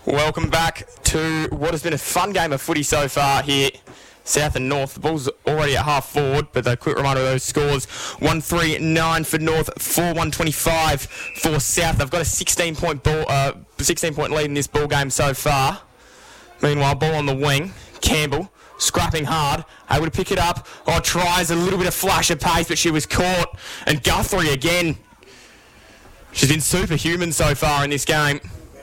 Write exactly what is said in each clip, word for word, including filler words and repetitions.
Welcome back to what has been a fun game of footy so far here, South and North. The ball's already at half forward, but a quick reminder of those scores. one three nine for North, four one twenty-five for South. They've got a sixteen point ball, uh, sixteen point lead in this ball game so far. Meanwhile, ball on the wing. Campbell scrapping hard, able to pick it up. Oh, tries a little bit of flash of pace, but she was caught. And Guthrie again. She's been superhuman so far in this game.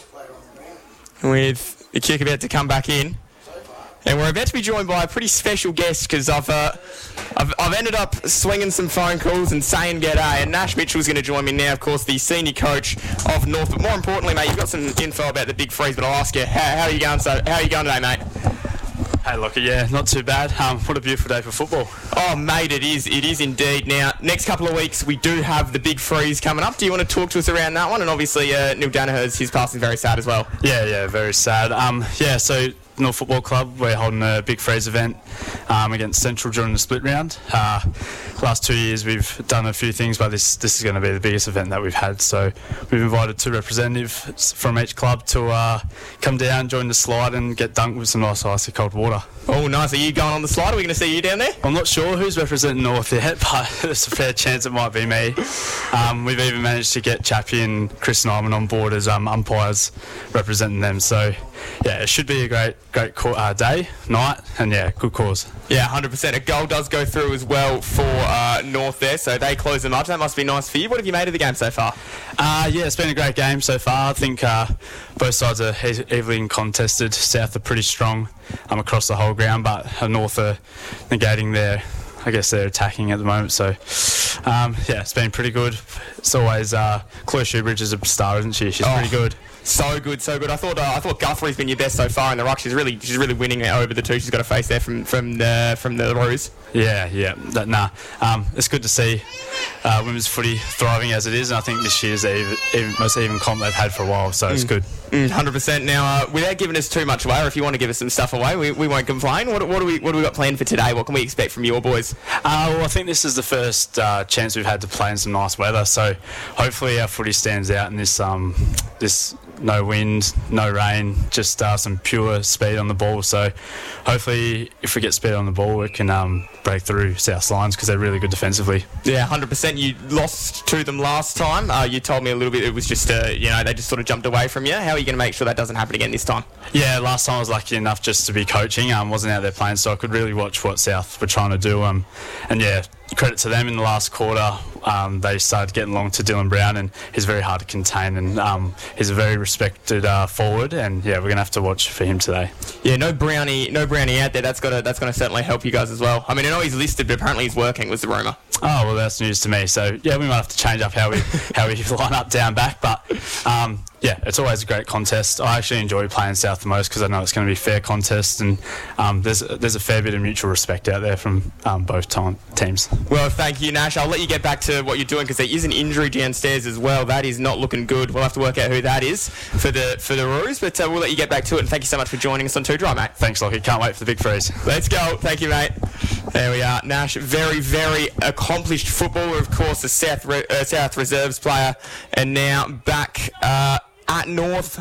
With the kick about to come back in. And we're about to be joined by a pretty special guest because I've, uh, I've I've ended up swinging some phone calls and saying g'day. And Nash Mitchell's going to join me now, of course, the senior coach of North. But more importantly, mate, you've got some info about the Big Freeze, but I'll ask you, how, how are you going? So, how are you going today, mate? Hey, Lockie, yeah, not too bad. Um, what a beautiful day for football. Oh, mate, it is. It is indeed. Now, next couple of weeks, we do have the Big Freeze coming up. Do you want to talk to us around that one? And obviously, uh, Neil Danaher's, his passing very sad as well. Yeah, yeah, very sad. Um, yeah, so North Football Club, we're holding a Big Freeze event um, against Central during the split round. Uh, last two years, we've done a few things, but this this is going to be the biggest event that we've had. So we've invited two representatives from each club to uh, come down, join the slide, and get dunked with some nice icy cold water. Oh, nice. Are you going on the slide? Are we going to see you down there? I'm not sure who's representing North yet, but there's a fair chance it might be me. Um, we've even managed to get Chappie and Chris Nyman on board as um, umpires representing them. So, yeah, it should be a great great co- uh, day, night, and, yeah, good cause. Yeah, one hundred percent. A goal does go through as well for uh, North there, so they close them up. That must be nice for you. What have you made of the game so far? Uh, yeah, it's been a great game so far. I think uh, both sides are e- evenly contested. South are pretty strong um, across the whole ground, but North are negating their, I guess they're attacking at the moment. So, um, yeah, it's been pretty good. It's always uh, Chloe Shoebridge is a star, isn't she? She's oh. pretty good. So good, so good. I thought uh, I thought Guthrie's been your best so far in the ruck. She's really she's really winning it over the two she's got to face there from from the from the Roos. Yeah, yeah. That, nah, um, it's good to see uh, women's footy thriving as it is, and I think this year's the even, even, most even comp they've had for a while, so mm. it's good. Mm, one hundred percent. Now, uh, without giving us too much away, or if you want to give us some stuff away, we, we won't complain. What, what do we what do we got planned for today? What can we expect from your boys? Uh, well, I think this is the first uh, chance we've had to play in some nice weather, so hopefully our footy stands out in this um this. No wind, no rain, just uh, some pure speed on the ball. So hopefully if we get speed on the ball, we can um, break through South's lines because they're really good defensively. Yeah, one hundred percent. You lost to them last time. Uh, you told me a little bit it was just, uh, you know, they just sort of jumped away from you. How are you going to make sure that doesn't happen again this time? Yeah, last time I was lucky enough just to be coaching. I um, wasn't out there playing, so I could really watch what South were trying to do. Um, and yeah, credit to them in the last quarter. Um, they started getting along to Dylan Brown, and he's very hard to contain, and um, he's a very respected uh, forward, and yeah, we're going to have to watch for him today. Yeah, no Brownie no Brownie out there. That's got that's going to certainly help you guys as well. I mean, I know he's listed, but apparently he's working, was the rumour. Oh, well, that's news to me. So yeah, we might have to change up how we how we line up down back, but um, yeah, it's always a great contest. I actually enjoy playing South the most because I know it's going to be a fair contest, and um, there's there's a fair bit of mutual respect out there from um, both time, teams. Well, thank you, Nash. I'll let you get back to what you're doing because there is an injury downstairs as well. That is not looking good. We'll have to work out who that is for the for the Roos, but uh, we'll let you get back to it. And thank you so much for joining us on Two Dry, mate. Thanks, Lockie. Can't wait for the Big Freeze. Let's go. Thank you, mate. There we are. Nash, very, very accomplished footballer, of course, a South, Re- uh, South Reserves player, and now back uh, at North.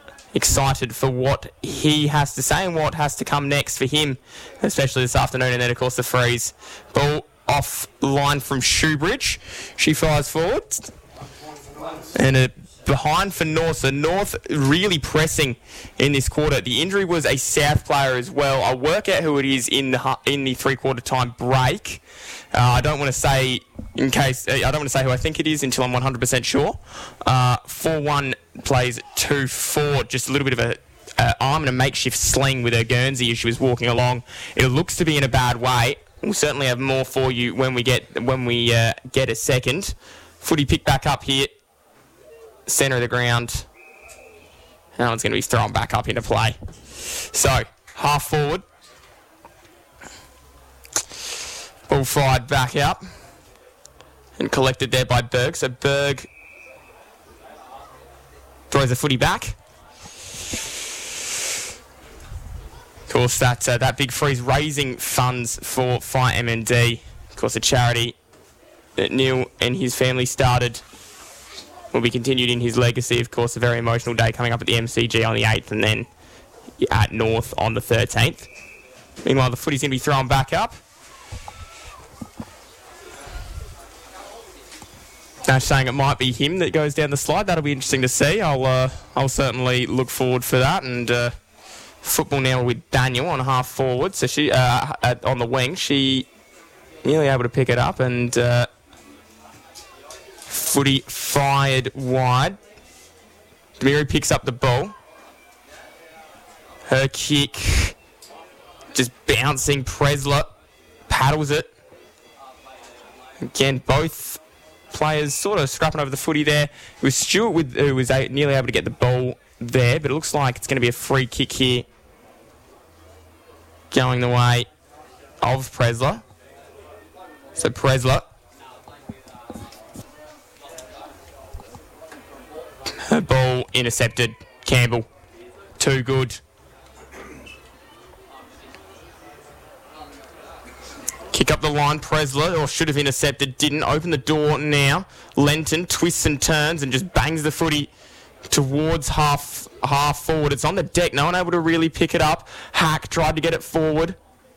Excited for what he has to say and what has to come next for him, especially this afternoon. And then, of course, the freeze. Ball off line from Shoebridge. She fires forward. And a behind for North. So North really pressing in this quarter. The injury was a South player as well. I'll work out who it is in the in the three-quarter time break. Uh, I don't want to say in case I don't want to say who I think it is until I'm one hundred percent sure. Uh, four one plays two four. Just a little bit of a uh, arm and a makeshift sling with her Guernsey as she was walking along. It looks to be in a bad way. We'll certainly have more for you when we get when we uh, get a second. Footy pick back up here. Centre of the ground. That one's going to be thrown back up into play. So, half forward. Ball fired back out. And collected there by Berg. So, Berg throws the footy back. Of course, that, uh, that Big Freeze raising funds for Fire M and D. Of course, a charity that Neil and his family started will be continued in his legacy. Of course, a very emotional day coming up at the M C G on the eighth and then at North on the thirteenth. Meanwhile, the footy's going to be thrown back up. Nash saying it might be him that goes down the slide. That'll be interesting to see. I'll uh, I'll certainly look forward for that. And uh, football now with Daniel on half forward. So she uh, at, on the wing. She nearly able to pick it up and uh, footy fired wide. Demiri picks up the ball. Her kick just bouncing. Presler paddles it. Again, both players sort of scrapping over the footy there. It was Stewart with, who was a, nearly able to get the ball there, but it looks like it's going to be a free kick here going the way of Presler. So Presler. Her ball intercepted. Campbell. Too good. Kick up the line, Presler, or should have intercepted, didn't. Open the door now. Lenton twists and turns and just bangs the footy towards half half forward. It's on the deck, no one able to really pick it up. Hack tried to get it forward.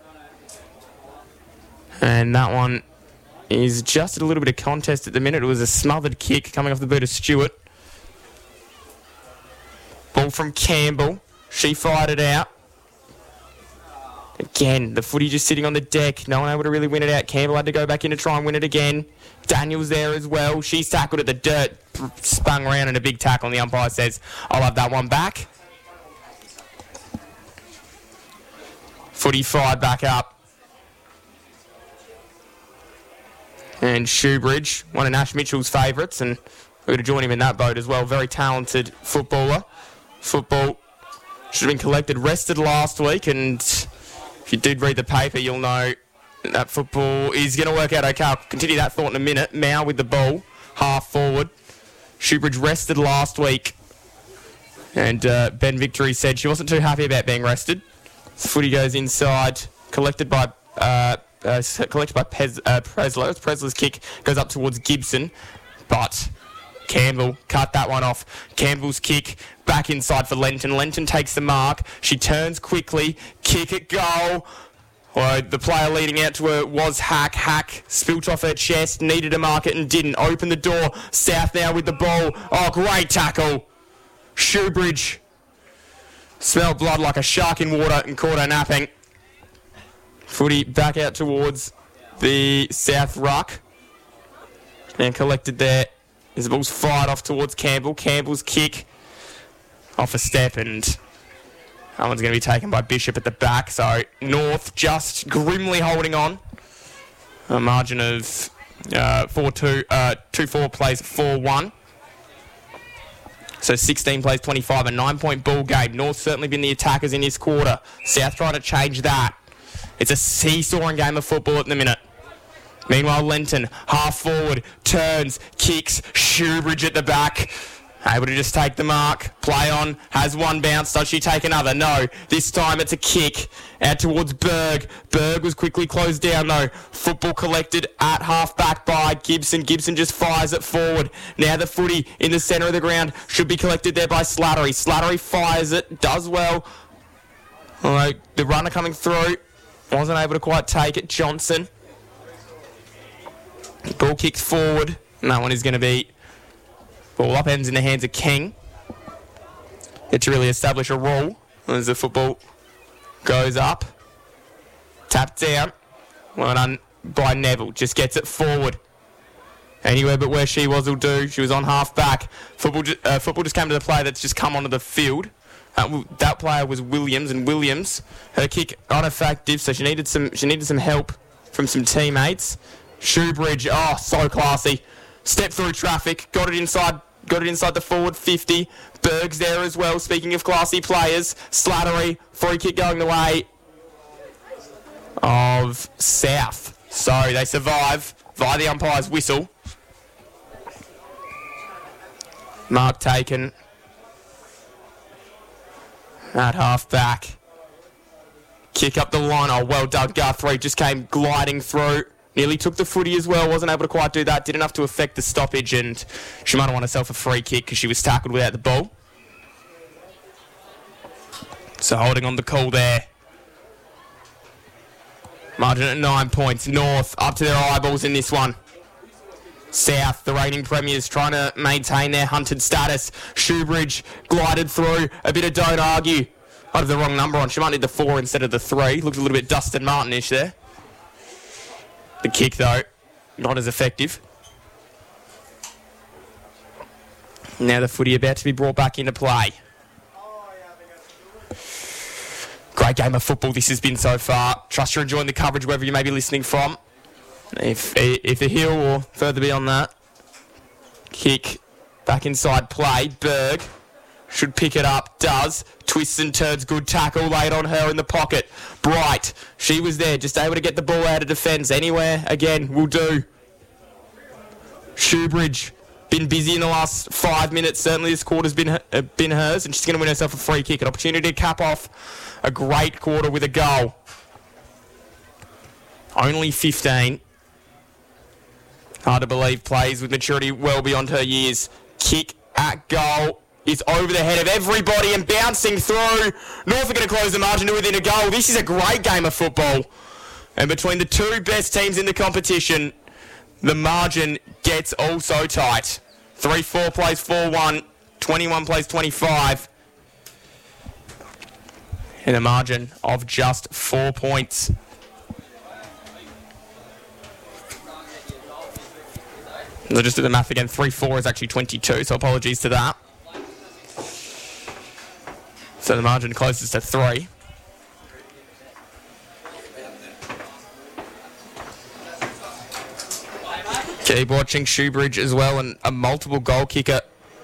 And that one is just a little bit of contest at the minute. It was a smothered kick coming off the boot of Stewart. Ball from Campbell. She fired it out. Again, the footy just sitting on the deck. No one able to really win it out. Campbell had to go back in to try and win it again. Daniel's there as well. She's tackled at the dirt. Spun around and a big tackle. And the umpire says, I'll have that one back. Footy fired back up. And Shoebridge, one of Nash Mitchell's favourites. And we're going to join him in that boat as well. Very talented footballer. Football should have been collected. Rested last week. And if you did read the paper, you'll know that football is going to work out okay. I'll continue that thought in a minute. Mao with the ball, half forward. Shoebridge rested last week. And uh, Ben Victory said she wasn't too happy about being rested. The footy goes inside, collected by uh, uh, collected by Pez, uh, Presler. It's Presler's kick goes up towards Gibson, but Campbell cut that one off. Campbell's kick back inside for Lenton. Lenton takes the mark. She turns quickly. Kick it, goal. Well, the player leading out to her was Hack. Hack spilt off her chest, needed to mark it and didn't. Open the door. South now with the ball. Oh, great tackle. Shoebridge smelled blood like a shark in water and caught her napping. Footy back out towards the South ruck. And collected there. As the ball's fired off towards Campbell. Campbell's kick off a step and that one's going to be taken by Bishop at the back. So North just grimly holding on. A margin of uh, four two, uh, two four plays four one. So sixteen plays twenty-five, a nine-point ball game. North certainly been the attackers in this quarter. South trying to change that. It's a seesawing game of football at the minute. Meanwhile, Lenton, half forward, turns, kicks, Shoebridge at the back. Able to just take the mark, play on, has one bounce, does she take another? No, this time it's a kick out towards Berg. Berg was quickly closed down though. Football collected at half back by Gibson. Gibson just fires it forward. Now the footy in the centre of the ground should be collected there by Slattery. Slattery fires it, does well. Although the runner coming through wasn't able to quite take it. Johnson. Ball kicked forward, and that one is going to be ball up ends in the hands of King. Get to really establish a rule as the football goes up. Tapped down. Well done by Neville. Just gets it forward. Anywhere but where she was will do. She was on half back. Football, ju- uh, football just came to the player that's just come onto the field. Uh, w- that player was Williams, and Williams, her kick uneffective, so she needed some. She needed some help from some teammates. Shoebridge, oh, so classy. Stepped through traffic, got it inside, got it inside the forward fifty. Berg's there as well. Speaking of classy players, Slattery, free kick going the way of South. So they survive via the umpire's whistle. Mark taken at half back. Kick up the line. Oh, well done, Guthrie. Just came gliding through. Nearly took the footy as well, wasn't able to quite do that. Did enough to affect the stoppage, and she might have won herself a free kick because she was tackled without the ball. So holding on the call there. Margin at nine points. North up to their eyeballs in this one. South, the reigning premiers, trying to maintain their hunted status. Shoebridge glided through. A bit of don't argue. I have the wrong number on. She might need the four instead of the three. Looked a little bit Dustin Martin-ish there. The kick, though, not as effective. Now the footy about to be brought back into play. Great game of football this has been so far. Trust you're enjoying the coverage wherever you may be listening from. If, if the hill or further beyond that. Kick back inside play. Berg should pick it up. Does. Twists and turns. Good tackle laid on her in the pocket. Bright. She was there. Just able to get the ball out of defence. Anywhere. Again. Will do. Shoebridge. Been busy in the last five minutes. Certainly this quarter's been, uh, been hers. And she's going to win herself a free kick. An opportunity to cap off a great quarter with a goal. Only fifteen. Hard to believe. Plays with maturity well beyond her years. Kick at goal. Is over the head of everybody and bouncing through. North are going to close the margin to within a goal. This is a great game of football. And between the two best teams in the competition, the margin gets also tight. three four plays four one. twenty-one plays twenty-five. And a margin of just four points. So just do the math again. three four is actually twenty-two, so apologies to that. So the margin closes to three. Keep watching Shoebridge as well, and a multiple goal kicker.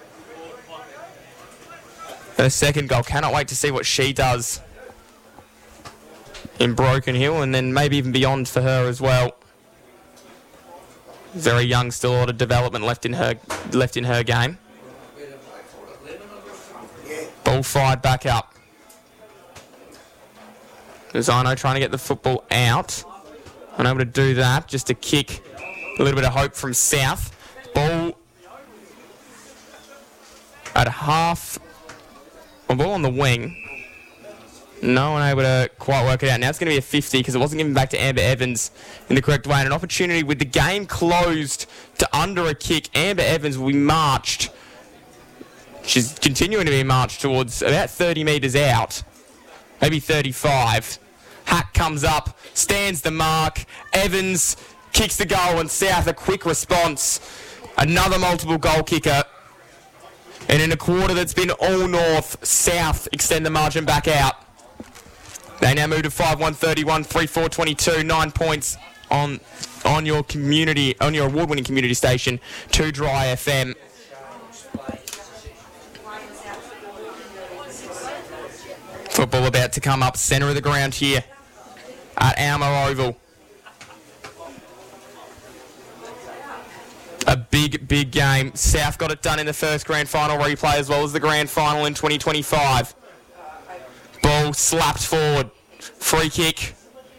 Her second goal. Cannot wait to see what she does in Broken Hill, and then maybe even beyond for her as well. Very young, still a lot of development left in her left in her game. Ball fired back up. Zano trying to get the football out. Unable to do that. Just a kick. A little bit of hope from South. Ball at half. A ball on the wing. No one able to quite work it out. Now it's going to be a fifty because it wasn't given back to Amber Evans in the correct way. And an opportunity with the game closed to under a kick. Amber Evans will be marched. She's continuing to be marched towards about thirty metres out. Maybe thirty-five. Hack comes up, stands the mark. Evans kicks the goal, and South a quick response. Another multiple goal kicker. And in a quarter that's been all North, South extend the margin back out. They now move to five one thirty-one, three four twenty-two, nine points on on your community, on your award-winning community station, two Dry F M. Football about to come up centre of the ground here at Alma Oval. A big, big game. South got it done in the first grand final replay as well as the grand final in twenty twenty-five. Ball slapped forward. Free kick.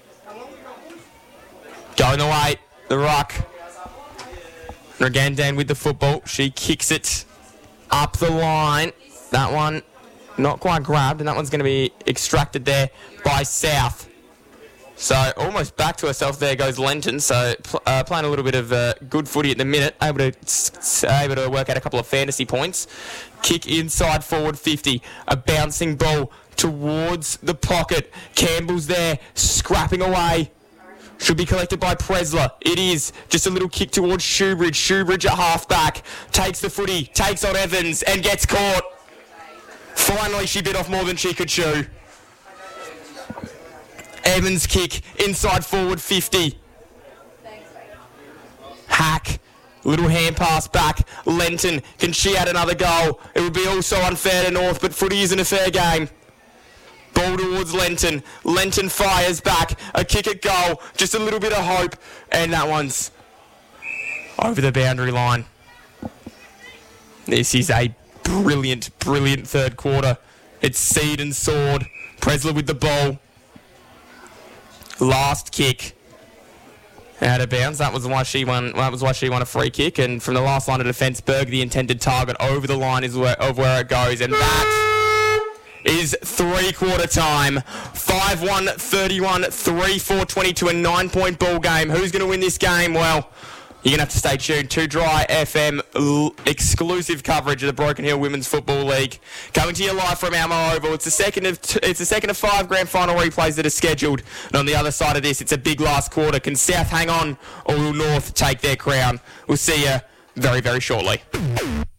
Going away. The ruck. Ragandan with the football. She kicks it up the line. That one not quite grabbed, and that one's going to be extracted there by South. So almost back to herself there goes Lenton. So uh, playing a little bit of uh, good footy at the minute. Able to, able to work out a couple of fantasy points. Kick inside forward fifty. A bouncing ball towards the pocket. Campbell's there, scrapping away. Should be collected by Presler. It is. Just a little kick towards Shoebridge. Shoebridge at half-back. Takes the footy. Takes on Evans and gets caught. Finally, she bit off more than she could chew. Evans kick. Inside forward fifty. Hack. Little hand pass back. Lenton. Can she add another goal? It would be also unfair to North, but footy isn't a fair game. Ball towards Lenton. Lenton fires back. A kick at goal. Just a little bit of hope. And that one's over the boundary line. This is a brilliant, brilliant third quarter. It's Seed and Sword. Presler with the ball. Last kick. Out of bounds. That was why she won. That was why she won a free kick. And from the last line of defence, Berg, the intended target, over the line is where, of where it goes. And that is three-quarter time. five one, thirty-one, three four, twenty-two, a nine-point ball game. Who's going to win this game? Well, you're going to have to stay tuned to Dry F M l- exclusive coverage of the Broken Hill Women's Football League. Coming to you live from Almo Oval. It's the second of t- it's the second of five grand final replays that are scheduled. And on the other side of this, it's a big last quarter. Can South hang on or will North take their crown? We'll see you very, very shortly.